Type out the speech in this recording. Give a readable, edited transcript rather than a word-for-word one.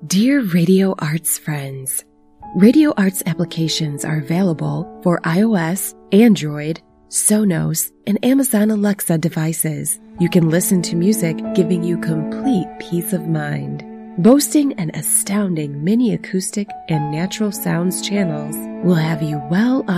Dear Radio Arts friends, Radio Arts applications are available for iOS, Android, Sonos, and Amazon Alexa devices. You can listen to music, giving you complete peace of mind. Boasting an astounding mini acoustic and natural sounds channels will have you well on